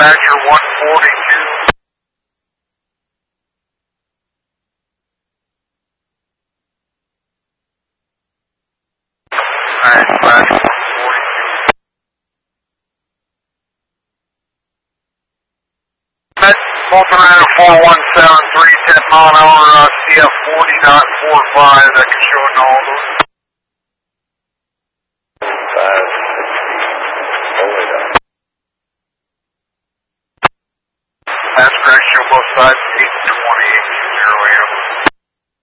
Badger 142. Alright, Badger 142. Met Multimatter 4173, 10 mile an hour, CF 40.45, that can show in all those. 5, that's correct, show both sides.